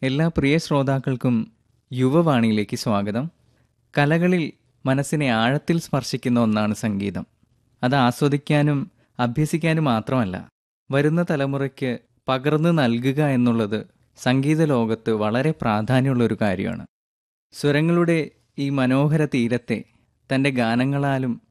എല്ലാ പ്രിയ ശ്രോതാക്കൾക്കും യുവവാണിയിലേക്ക് സ്വാഗതം. കലകളിൽ മനസ്സിനെ ആഴത്തിൽ സ്പർശിക്കുന്ന ഒന്നാണ് സംഗീതം. അത് ആസ്വദിക്കാനും അഭ്യസിക്കാനും മാത്രമല്ല, വരുന്ന തലമുറയ്ക്ക് പകർന്നു നൽകുക എന്നുള്ളത് സംഗീത ലോകത്ത് വളരെ പ്രാധാന്യമുള്ളൊരു കാര്യമാണ്. സ്വരങ്ങളുടെ ഈ മനോഹര തീരത്തെ തൻ്റെ ഗാനങ്ങളാലും